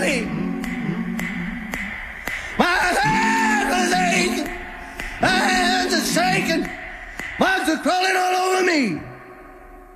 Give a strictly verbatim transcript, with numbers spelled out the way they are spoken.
me. My head was aching, my hands are shaking, bugs are crawling all over me.